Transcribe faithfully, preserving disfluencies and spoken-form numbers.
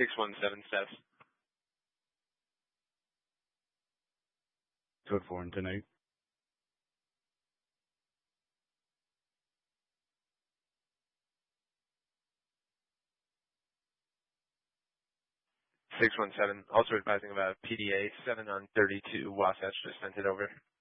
six one seven steps. Code four and ten eight. six one seven, also advising about P D A seven on thirty-two, Wasatch just sent it over.